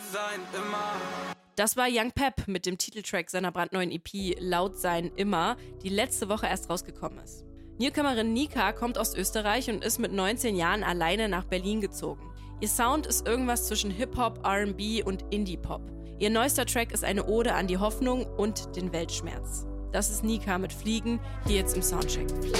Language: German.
sein immer. Das war Young Pep mit dem Titeltrack seiner brandneuen EP Laut sein immer, die letzte Woche erst rausgekommen ist. Newcomerin Nika kommt aus Österreich und ist mit 19 Jahren alleine nach Berlin gezogen. Ihr Sound ist irgendwas zwischen Hip-Hop, R&B und Indie-Pop. Ihr neuester Track ist eine Ode an die Hoffnung und den Weltschmerz. Das ist Nika mit Fliegen, hier jetzt im Soundcheck.